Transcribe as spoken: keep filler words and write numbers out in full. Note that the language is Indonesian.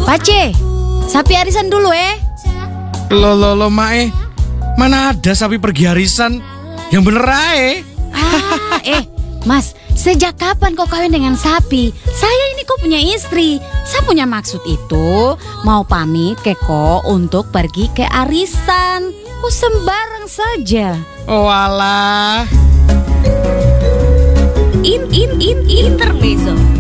Pace, sapi arisan dulu eh. Lo lo lo mae, mana ada sapi pergi arisan? Yang bener ae. Ah, eh, Mas, sejak kapan kau kawin dengan sapi? Saya ini kok punya istri. Saya punya maksud itu mau pamit ke kau untuk pergi ke arisan. Kok sembarang saja. Oh alah. In in in intermezzo.